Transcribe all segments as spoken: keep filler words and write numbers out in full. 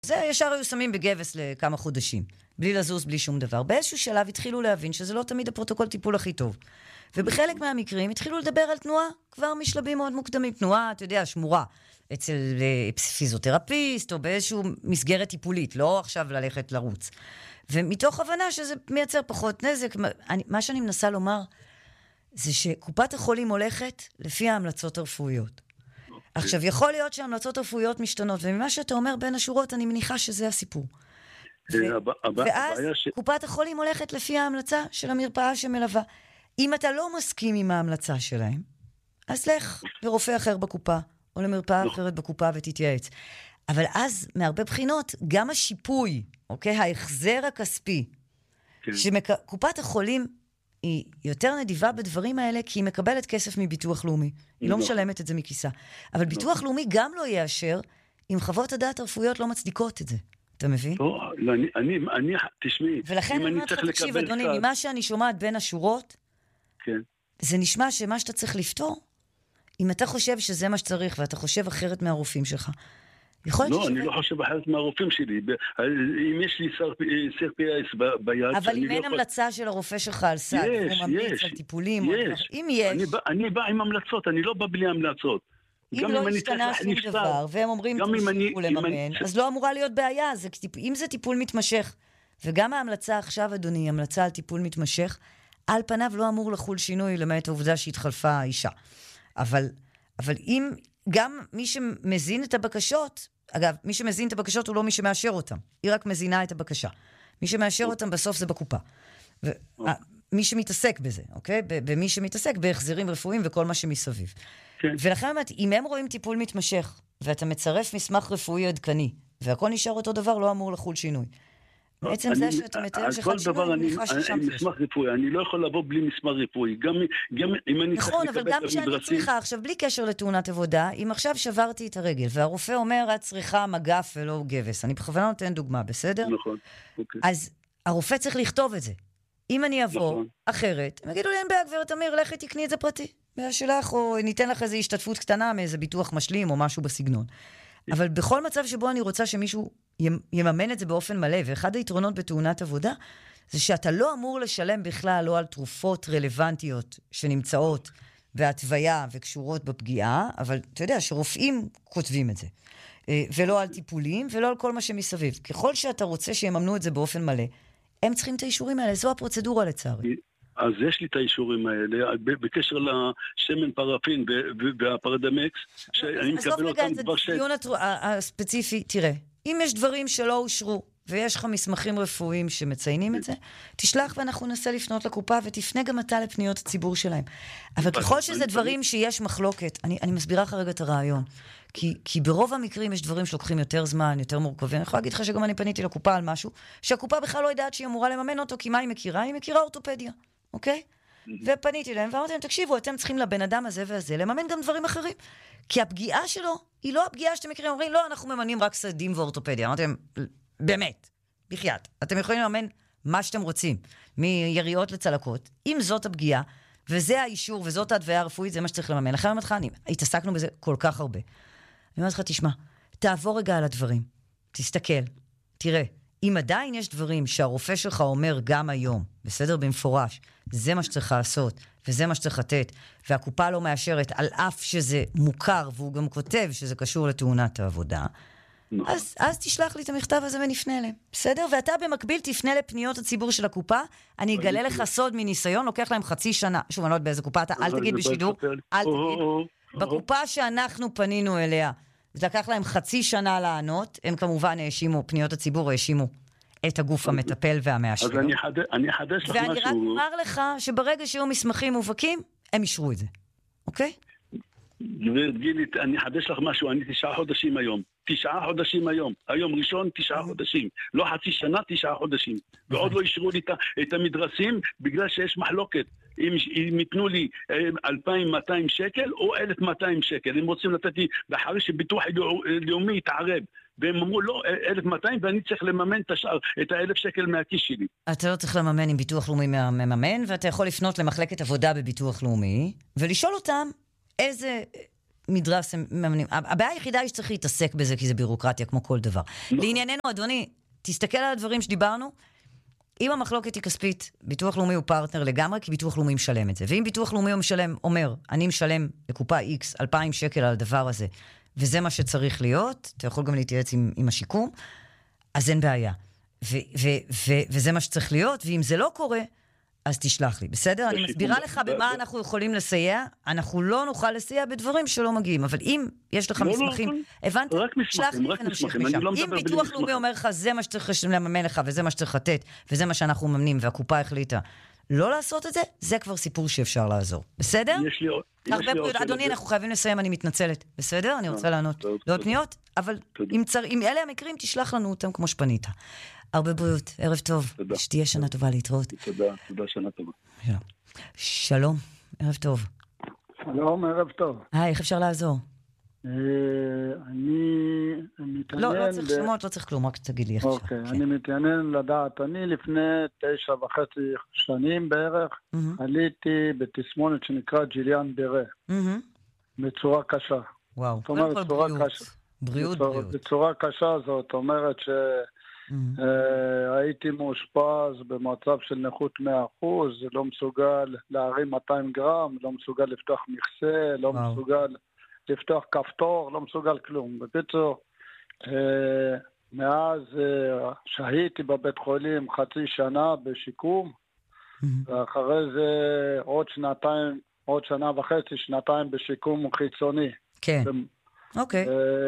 זה ישר היו שמים בגבס לכמה חודשים, בלי לזוז, בלי שום דבר. באיזשהו שלב התחילו להבין שזה לא תמיד הפרוטוקול טיפול הכי טוב. ובחלק מהמקרים התחילו לדבר על תנועה כבר משלבים מאוד מוקדמים. תנועה, אתה יודע, שמורה אצל פיזיותרפיסט או באיזשהו מסגרת טיפולית, לא עכשיו ללכת לרוץ. ומתוך הבנה שזה מייצר פחות נזק, אני, מה שאני מנסה לומר זה שקופת החולים הולכת לפי ההמלצות הרפואיות. עכשיו, יכול להיות שההמלצות הרפואיות משתנות, וממה שאתה אומר בין השורות, אני מניחה שזה הסיפור. ואז קופת החולים הולכת לפי ההמלצה של המרפאה שמלווה. אם אתה לא מסכים עם ההמלצה שלהם, אז לך לרופא אחר בקופה, או למרפאה אחרת בקופה ותתייעץ. אבל אז, מהרבה בחינות, גם השיפוי, אוקיי, ההחזר הכספי, שקופת החולים היא יותר נדיבה בדברים האלה, כי היא מקבלת כסף מביטוח לאומי. היא לא משלמת את זה מכיסה. אבל ביטוח לאומי גם לא יאשר, אם חוות הדעת הרפואיות לא מצדיקות את זה. אתה מבין? לא, אני, אני, אני, תשמעי. ולכן אני אומרת לך, תקשיב, אדוני, ממה שאני שומעת בין השורות, כן. זה נשמע שמה שאתה צריך לפתור, אם אתה חושב שזה מה שצריך, ואתה חושב אחרת מהרופאים שלך, לא, אני לא חושב אחרת מהרופאים שלי. אם יש לי סר פי אס ביד... אבל אם אין המלצה של הרופא שלך על סד, הוא ממליץ על טיפולים... יש, אם יש... אני בא עם המלצות, אני לא בא בלי המלצות. אם לא השתנה שום דבר, והם אומרים תמשיכו לממן, אז לא אמורה להיות בעיה. אם זה טיפול מתמשך, וגם ההמלצה עכשיו, אדוני, המלצה על טיפול מתמשך, על פניו לא אמור לחול שינוי, למעט העובדה שהתחלפה האישה. אבל, אבל אם גם מי שמזין את הבקשות, אגב, מי שמזין את הבקשות הוא לא מי שמאשר אותם, היא רק מזינה את הבקשה. מי שמאשר אותם בסוף זה בקופה. ו- מי שמתעסק בזה, אוקיי? במי שמתעסק בהחזרים רפואיים וכל מה שמסביב. כן. ולכן באמת, אם הם רואים טיפול מתמשך, ואתה מצרף מסמך רפואי עדכני, והכל נשאר אותו דבר, לא אמור לחול שינוי. בעצם זה שאתה מתאר שחל שינוי, אני מניחה ששם יש. מסמך רפואי, אני לא יכול לבוא בלי מסמך רפואי, גם אם אני צריך לקבל את המדרסים. נכון, אבל גם כשאני צריכה, עכשיו בלי קשר לתאונת עבודה, אם עכשיו שברתי את הרגל, והרופא אומר, את צריכה מגף ולא גבס, אני בכוונה נותן דוגמה, בסדר? נכון, אוקיי. אז הרופא צריך לכתוב את זה. אם אני אבוא אחרת, הם יגידו לי, אין בעיה, גברת אמיר, לכי תקני את זה פרטי. שלך, או ניתן לך איזו השתתפות קטנה מאיזה ביטוח משלים או משהו בסגנון. אבל בכל מצב שבו אני רוצה שמישהו יממן את זה באופן מלא, ואחד היתרונות בתאונת עבודה, זה שאתה לא אמור לשלם בכלל לא על תרופות רלוונטיות שנמצאות בהתוויה וקשורות בפגיעה, אבל אתה יודע שרופאים כותבים את זה. ולא על טיפולים ולא על כל מה שמסביב. ככל שאתה רוצה שיממנו את זה באופן מלא, הם צריכים את האישורים האלה. זו הפרוצדורה לצערי. אז יש לי את האישורים האלה, בקשר לשמן פרפין והפרדמקס, שאני מקבל אותם כבר ש... הדיון הספציפי, תראה, אם יש דברים שלא אושרו, ויש לך מסמכים רפואיים שמציינים את זה, תשלח ואנחנו ננסה לפנות לקופה, ותפנה גם אתה לפניות הציבור שלהם. אבל ככל שזה דברים שיש מחלוקת, אני, אני מסבירה לך רגע את הרעיון, כי, כי ברוב המקרים יש דברים שלוקחים יותר זמן, יותר מורכבים. אני יכולה להגיד לך שגם אני פניתי לקופה על משהו, שהקופה בכלל לא יודעת שהיא אמורה לממן אותו, כי מה היא מכירה? היא מכירה אורתופדיה. אוקיי? ופניתי להם, ואמרתי להם, תקשיבו, אתם צריכים לבן אדם הזה והזה, לממן גם דברים אחרים. כי הפגיעה שלו, היא לא הפגיעה שאתם מכירים, אומרים, לא, אנחנו ממנים רק סדים ואורתופדיה. אמרתי להם, באמת, בחייאת, אתם יכולים לממן מה שאתם רוצים, מיריות לצלקות, אם זאת הפגיעה, וזה האישור, וזאת ההתוויה הרפואית, זה מה שצריך לממן. לכן אמרתי לך, התעסקנו בזה כל כך הרבה. אני אומרת לך, תשמע, תעבור רגע על הדברים, תסתכל, תראה, אם עדיין יש דברים שהרופא שלך אומר גם היום, בסדר במפורש, זה מה שצריך לעשות, וזה מה שצריך לתת, והקופה לא מאשרת, על אף שזה מוכר, והוא גם כותב שזה קשור לתאונת העבודה, אז, אז תשלח לי את המכתב הזה ונפנה אליהם. בסדר? ואתה במקביל תפנה לפניות הציבור של הקופה, אני אגלה לך סוד מניסיון, לוקח להם חצי שנה, שוב, אני לא יודעת באיזה קופה אתה, אל תגיד בשידור, אל תגיד. בקופה שאנחנו פנינו אליה, זה לקח להם חצי שנה לענות, הם כמובן האשימו, פניות הציבור האשימו את הגוף המטפל והמאשר. אז אני, חד... אני חדש לך משהו. ואני רק אומר לך שברגע שיהיו מסמכים מובהקים, הם אישרו את זה. אוקיי? גברת גילית, אני חדש לך משהו, אני תשעה חודשים היום. תשעה חודשים היום. היום ראשון, תשעה חודשים. לא חצי שנה, תשעה חודשים. ועוד לא אישרו לי את המדרסים, בגלל שיש מחלוקת. אם, אם יתנו לי אלפיים ומאתיים שקל או אלף ומאתיים שקל. הם רוצים לתת לי, באחרי שביטוח לאומי יתערב. והם אמרו, לא, אלף ומאתיים, ואני צריך לממן את השאר, את האלף שקל מהכיס שלי. אתה לא צריך לממן עם ביטוח לאומי מממן, ואתה יכול לפנות למחלקת עבודה בביטוח לאומי, ולשאול אותם איזה מדרס הם ממנים. הבעיה היחידה היא שצריך להתעסק בזה, כי זה בירוקרטיה כמו כל דבר. לענייננו, אדוני, תסתכל על הדברים שדיברנו, אם המחלוקת היא כספית, ביטוח לאומי הוא פרטנר לגמרי, כי ביטוח לאומי משלם את זה. ואם ביטוח לאומי משלם, אומר, אני משלם לקופה X אלפיים שקל על הדבר הזה, וזה מה שצריך להיות, אתה יכול גם להתייעץ עם, עם השיקום, אז אין בעיה. ו- ו- ו- וזה מה שצריך להיות, ואם זה לא קורה, אז תשלח לי, בסדר? אני מסבירה לך במה אנחנו יכולים לסייע, אנחנו לא נוכל לסייע בדברים שלא מגיעים, אבל אם יש לך מסמכים, הבנת? שלח לי ונמשיך משם. אם ביטוח לאומי אומר לך, זה מה שצריך לממן לך, וזה מה שצריך לתת, וזה מה שאנחנו ממנים, והקופה החליטה לא לעשות את זה, זה כבר סיפור שאפשר לעזור. בסדר? יש לי עוד... אדוני, אנחנו חייבים לסיים, אני מתנצלת. בסדר? אני רוצה לענות. לא עוד פניות, אבל אם אלה המקרים, תשלח לנו אותם כמו שפנית. הרבה בריאות, ערב טוב. שתהיה שנה טובה להתראות. תודה, תודה, שנה טובה. שלום, ערב טוב. שלום, ערב טוב. היי, איך אפשר לעזור? אני מתעניין... לא, לא צריך שמות, לא צריך כלום, רק תגיד לי איך אפשר. אוקיי, אני מתעניין לדעת. אני לפני תשע וחצי שנים בערך, עליתי בתסמונת שנקרא ג'יליאן דרה. בצורה קשה. וואו, קודם כל בריאות. בריאות, בריאות. בצורה קשה זאת אומרת ש... הייתי מאושפז במצב של נכות מאה אחוז, לא מסוגל להרים מאתיים גרם, לא מסוגל לפתוח מכסה, לא מסוגל לפתוח כפתור, לא מסוגל כלום. בקיצור, מאז שהייתי בבית חולים חצי שנה בשיקום, ואחרי זה עוד שנתיים, עוד שנה וחצי, שנתיים בשיקום חיצוני. כן, אוקיי.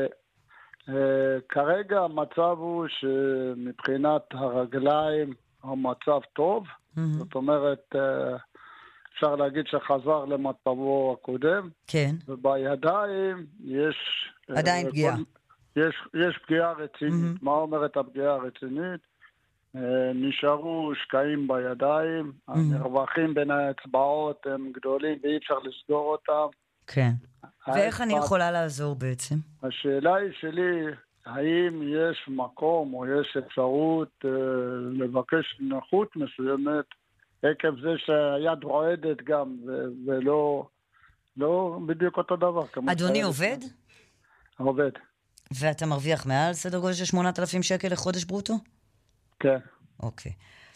Uh, כרגע המצב הוא שמבחינת הרגליים המצב טוב, mm-hmm. זאת אומרת uh, אפשר להגיד שחזר למצבו הקודם, כן. ובידיים יש עדיין uh, פגיעה. כל, יש, יש פגיעה רצינית. Mm-hmm. מה אומרת הפגיעה הרצינית? Uh, נשארו שקעים בידיים, mm-hmm. המרווחים בין האצבעות הם גדולים ואי אפשר לסגור אותם. כן. ואיך אני יכולה לעזור בעצם? השאלה היא שלי, האם יש מקום או יש אפשרות אה, לבקש נכות מסוימת, עקב זה שהיד רועדת גם, ו- ולא לא בדיוק אותו דבר. אדוני עובד? עובד. ואתה מרוויח מעל סדר גודל של שמונת אלפים שקל לחודש ברוטו? כן. אוקיי.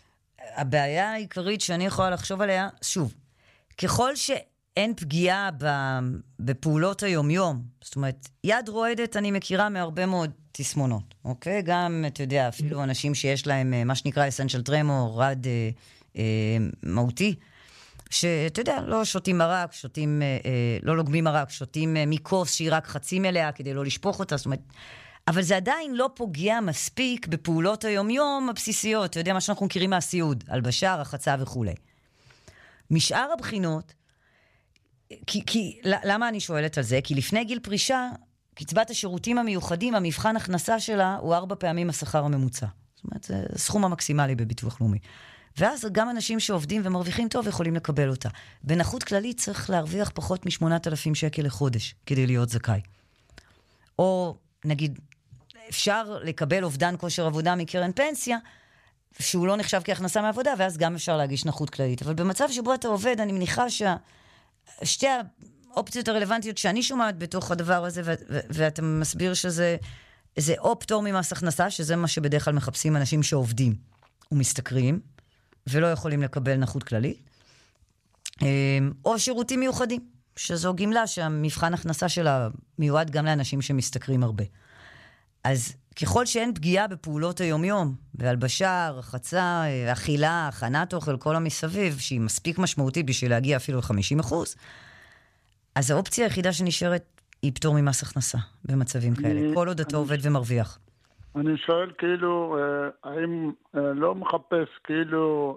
הבעיה העיקרית שאני יכולה לחשוב עליה, שוב, ככל ש... אין פגיעה בפעולות היום-יום. זאת אומרת, יד רועדת אני מכירה מהרבה מאוד תסמונות, אוקיי? גם, אתה יודע, אפילו אנשים שיש להם מה שנקרא essential tremor, רד אה, אה, מהותי, שאתה יודע, לא שותים מרק, שותים, אה, אה, לא לוגמים מרק, שותים אה, מכוס שהיא רק חצי מלאה כדי לא לשפוך אותה, זאת אומרת, אבל זה עדיין לא פוגע מספיק בפעולות היום-יום הבסיסיות, אתה יודע, מה שאנחנו מכירים מהסיוד, הלבשה, רחצה וכו'. משאר הבחינות, כי, כי, למה אני שואלת על זה? כי לפני גיל פרישה, קצבת השירותים המיוחדים, המבחן הכנסה שלה הוא ארבע פעמים השכר הממוצע. זאת אומרת, זה סכום המקסימלי בביטוח לאומי. ואז גם אנשים שעובדים ומרוויחים טוב יכולים לקבל אותה. בנכות כללית צריך להרוויח פחות משמונת אלפים שקל לחודש, כדי להיות זכאי. או, נגיד, אפשר לקבל אובדן כושר עבודה מקרן פנסיה, שהוא לא נחשב כהכנסה מעבודה, ואז גם אפשר להגיש נכות כללית. אבל במצב שבו אתה עובד, אני מניחה שה... שתי האופציות הרלוונטיות שאני שומעת בתוך הדבר הזה, ו- ו- ואתה מסביר שזה זה או פטור ממס הכנסה, שזה מה שבדרך כלל מחפשים אנשים שעובדים ומשתכרים, ולא יכולים לקבל נכות כללית, או שירותים מיוחדים, שזו גמלה שהמבחן הכנסה שלה מיועד גם לאנשים שמשתכרים הרבה. אז ככל שאין פגיעה בפעולות היומיום, בהלבשה, רחצה, אכילה, הכנת אוכל, כל המסביב, שהיא מספיק משמעותית בשביל להגיע אפילו ל-חמישים אחוז, אז האופציה היחידה שנשארת היא פטור ממס הכנסה במצבים כאלה, כל עוד אתה עובד ומרוויח. אני שואל כאילו, האם לא מחפש כאילו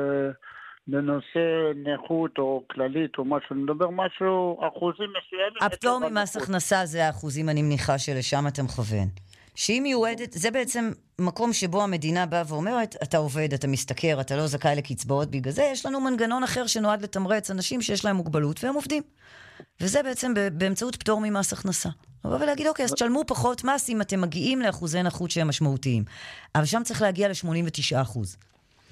בנושא נכות או כללית או משהו, נדבר משהו, אחוזים מסוימים. הפטור ממס הכנסה זה האחוזים, אני מניחה שלשם אתה מכוון. שהיא מיועדת, זה בעצם מקום שבו המדינה באה ואומרת, אתה עובד, אתה משתכר, אתה לא זכאי לקצבאות, בגלל זה יש לנו מנגנון אחר שנועד לתמרץ אנשים שיש להם מוגבלות והם עובדים. וזה בעצם באמצעות פטור ממס הכנסה. לבוא ולהגיד, אוקיי, אז תשלמו פחות מס אם אתם מגיעים לאחוזי נכות שהם משמעותיים. אבל שם צריך להגיע ל-שמונים ותשעה אחוז.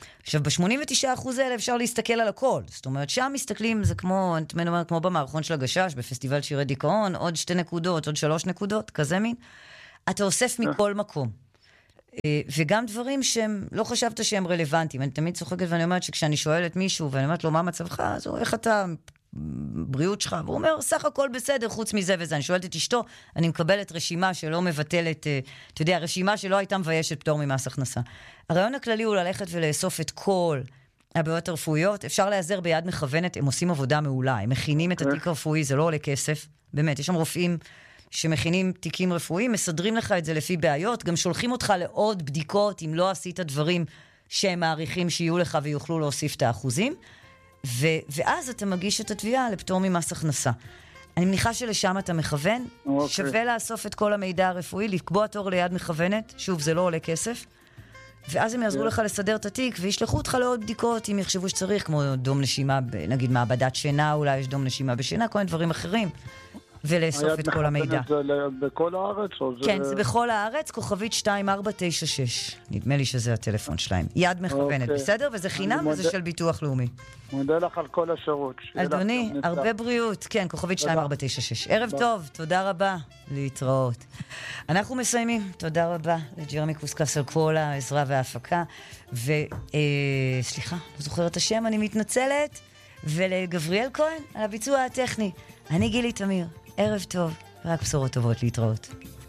עכשיו, ב-שמונים ותשעה אחוז האלה אפשר להסתכל על הכל. זאת אומרת, שם מסתכלים, זה כמו, אני אומר, כמו במערכון של הגשש, בפסטיבל שירי דיכאון, עוד שתי נקודות, עוד שלוש נקודות, כזה מין. אתה אוסף מכל מקום. וגם דברים שהם, לא חשבת שהם רלוונטיים. אני תמיד צוחקת ואני אומרת שכשאני שואלת מישהו, ואני אומרת לו, מה מצבך? אז הוא, איך אתה, בריאות שלך? והוא אומר, סך הכל בסדר, חוץ מזה וזה. אני שואלת את אשתו, אני מקבלת רשימה שלא מבטלת, אתה יודע, רשימה שלא הייתה מביישת פטור ממס הכנסה. הרעיון הכללי הוא ללכת ולאסוף את כל הבעיות הרפואיות. אפשר להיעזר ביד מכוונת, הם עושים עבודה מעולה, הם מכינים את התיק הרפואי, זה לא עולה כסף. באמת, יש שם רופאים שמכינים תיקים רפואיים, מסדרים לך את זה לפי בעיות, גם שולחים אותך לעוד בדיקות, אם לא עשית דברים שהם מעריכים שיהיו לך ויוכלו להוסיף את האחוזים, ו- ואז אתה מגיש את התביעה לפטור ממס הכנסה. אני מניחה שלשם אתה מכוון, okay. שווה לאסוף את כל המידע הרפואי, לקבוע תור ליד מכוונת, שוב, זה לא עולה כסף, ואז הם יעזרו yeah. לך לסדר את התיק, וישלחו אותך לעוד בדיקות, אם יחשבו שצריך, כמו דום נשימה, נגיד מעבדת שינה, אולי יש דום נשימה בשינה, כל מיני דברים אחרים. ולאסוף את כל המידע. זה בכל הארץ? כן, זה בכל הארץ, כוכבית שתיים ארבע תשע שש. נדמה לי שזה הטלפון שלהם. יד מכוונת, בסדר? וזה חינם וזה של ביטוח לאומי. מודה לך על כל השירות. אדוני, הרבה בריאות. כן, כוכבית שתיים ארבע תשע שש. ערב טוב, תודה רבה. להתראות. אנחנו מסיימים. תודה רבה לג'רמי קוסקס על כל העזרה וההפקה. וסליחה, לא זוכרת השם, אני מתנצלת. ולגבריאל כהן על הביצוע הטכני. אני גילי תמיר. ערב טוב, רק בשורות טובות להתראות.